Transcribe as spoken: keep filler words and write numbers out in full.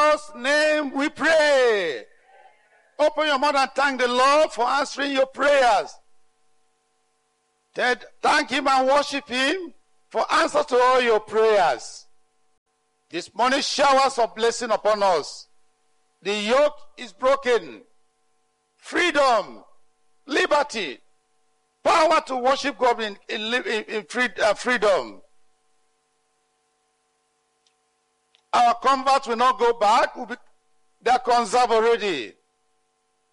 Jesus' name we pray. Open your mouth and thank the Lord for answering your prayers. Thank him and worship him for answer to all your prayers. This morning showers of blessing upon us. The yoke is broken. Freedom, liberty, power to worship God in, in, in free, uh, freedom. Our converts will not go back. We'll be, they are conserved already.